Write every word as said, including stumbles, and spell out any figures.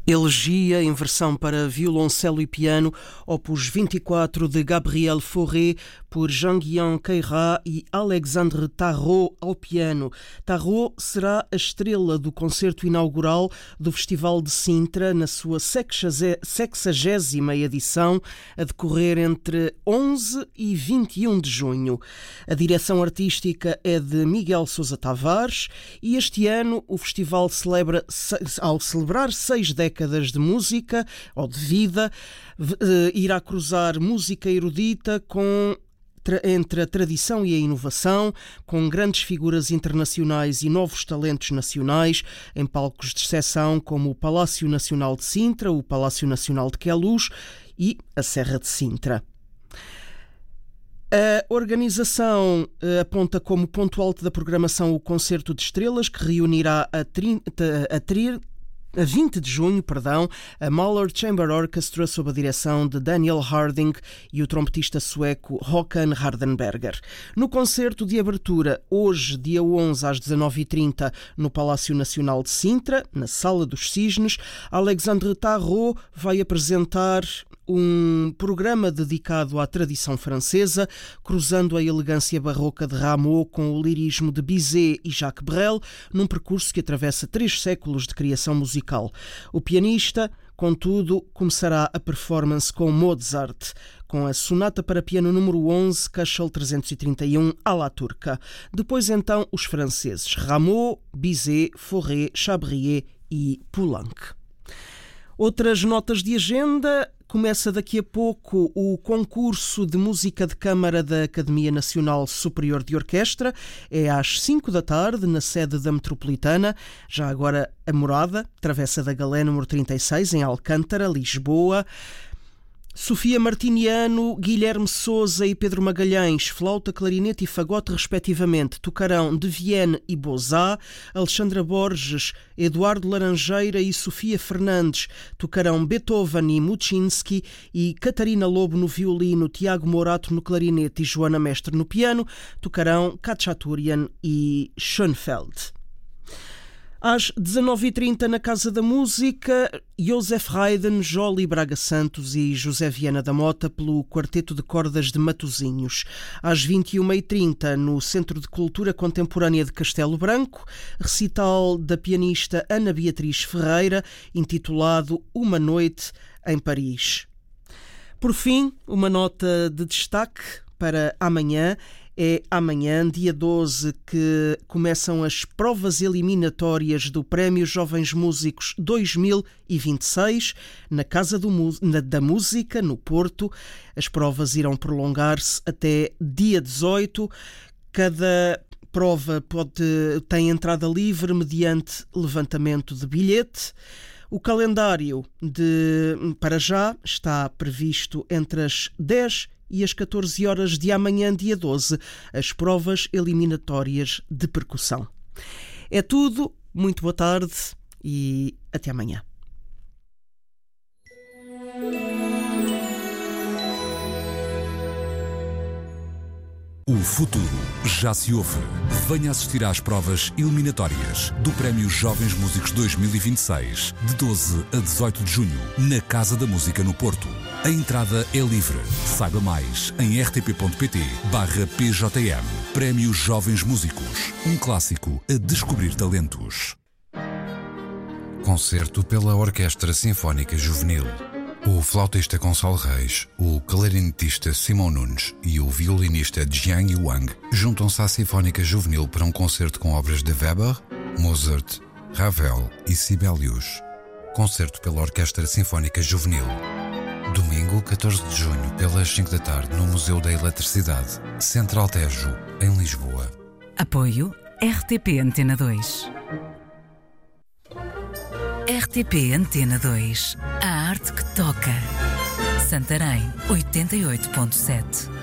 Elegia em versão para violoncelo e piano, opus vinte e quatro de Gabriel Fauré, por Jean-Guillain Queyras e Alexandre Tarot ao piano. Tarot será a estrela do concerto inaugural do Festival de Sintra, na sua sexagésima edição, a decorrer entre onze e vinte e um de junho. A direção artística é de Miguel Sousa Tavares e este ano o festival celebra, ao celebrar seis décadas de música ou de vida, irá cruzar música erudita com entre a tradição e a inovação, com grandes figuras internacionais e novos talentos nacionais, em palcos de exceção como o Palácio Nacional de Sintra, o Palácio Nacional de Queluz e a Serra de Sintra. A organização aponta como ponto alto da programação o Concerto de Estrelas, que reunirá a, trinta, a, tri, a vinte de junho perdão, a Mahler Chamber Orchestra sob a direção de Daniel Harding e o trompetista sueco Håkan Hardenberger. No concerto de abertura, hoje, dia onze, às dezanove e trinta, no Palácio Nacional de Sintra, na Sala dos Cisnes, Alexandre Tarot vai apresentar um programa dedicado à tradição francesa, cruzando a elegância barroca de Rameau com o lirismo de Bizet e Jacques Brel, num percurso que atravessa três séculos de criação musical. O pianista, contudo, começará a performance com Mozart, com a Sonata para Piano número onze, Köchel trezentos e trinta e um, à la turca. Depois, então, os franceses Rameau, Bizet, Fauré, Chabrier e Poulenc. Outras notas de agenda. Começa daqui a pouco o concurso de música de câmara da Academia Nacional Superior de Orquestra. É às cinco da tarde, na sede da Metropolitana. Já agora a morada, Travessa da Galé, número trinta e seis, em Alcântara, Lisboa. Sofia Martiniano, Guilherme Sousa e Pedro Magalhães, flauta, clarinete e fagote respectivamente, tocarão de Vienne e Bozá. Alexandra Borges, Eduardo Laranjeira e Sofia Fernandes tocarão Beethoven e Muchinsky, e Catarina Lobo no violino, Tiago Morato no clarinete e Joana Mestre no piano tocarão Khachaturian e Schoenfeld. Às dezanove e trinta, na Casa da Música, Joseph Haydn, Joly Braga Santos e José Viana da Mota pelo Quarteto de Cordas de Matosinhos. Às vinte e uma e trinta, no Centro de Cultura Contemporânea de Castelo Branco, recital da pianista Ana Beatriz Ferreira, intitulado Uma Noite em Paris. Por fim, uma nota de destaque para amanhã. É amanhã, dia doze, que começam as provas eliminatórias do Prémio Jovens Músicos dois mil e vinte e seis, na Casa do, na, da Música, no Porto. As provas irão prolongar-se até dia dezoito. Cada prova pode, tem entrada livre mediante levantamento de bilhete. O calendário de, para já está previsto entre as dez e às catorze horas de amanhã, dia doze, as provas eliminatórias de percussão. É tudo, muito boa tarde e até amanhã. O futuro já se ouve. Venha assistir às provas eliminatórias do Prémio Jovens Músicos dois mil e vinte e seis, de doze a dezoito de junho, na Casa da Música no Porto. A entrada é livre. Saiba mais em rtp.pt barra pjm. Prémio Jovens Músicos. Um clássico a descobrir talentos. Concerto pela Orquestra Sinfónica Juvenil. O flautista Gonçalo Reis, o clarinetista Simão Nunes e o violinista Jiang Yuang juntam-se à Sinfónica Juvenil para um concerto com obras de Weber, Mozart, Ravel e Sibelius. Concerto pela Orquestra Sinfónica Juvenil. Domingo, catorze de junho, pelas cinco da tarde, no Museu da Eletricidade, Central Tejo, em Lisboa. Apoio R T P Antena dois. R T P Antena dois. A arte que toca. Santarém, oitenta e oito ponto sete.